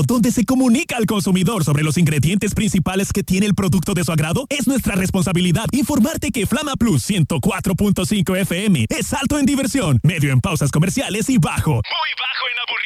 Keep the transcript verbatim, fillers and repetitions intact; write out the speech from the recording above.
donde se comunica al consumidor sobre los ingredientes principales que tiene el producto de su agrado. Es nuestra responsabilidad informarte que Flama Plus ciento cuatro punto cinco F M es alto en diversión, medio en pausas comerciales y bajo, muy bajo en aburrimiento.